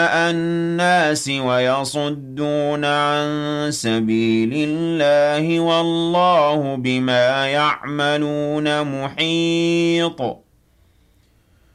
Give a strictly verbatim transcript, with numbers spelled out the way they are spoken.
الناس ويصدون عن سبيل الله والله بما يعملون محيط